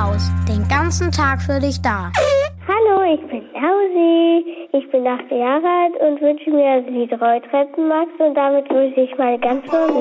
Maus, den ganzen Tag für dich da. Hallo, ich bin Lausi. Ich bin 8 Jahre alt und wünsche mir das Lied Rolltreppenmax und damit grüße ich meine ganze Familie.